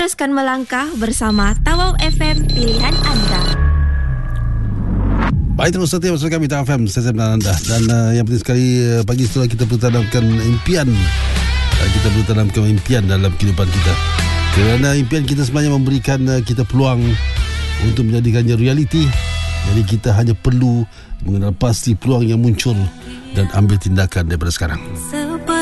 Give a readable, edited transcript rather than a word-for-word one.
Teruskan melangkah bersama Tawau FM, pilihan anda. Baik, terus setia bersama kami Tawau FM, saya benar anda. Dan yang penting sekali, pagi setelah kita perlu tanamkan impian. Kita perlu tanamkan impian dalam kehidupan kita. Kerana impian kita sebenarnya memberikan kita peluang untuk menjadikannya realiti. Jadi kita hanya perlu mengenal pasti peluang yang muncul dan ambil tindakan daripada sekarang.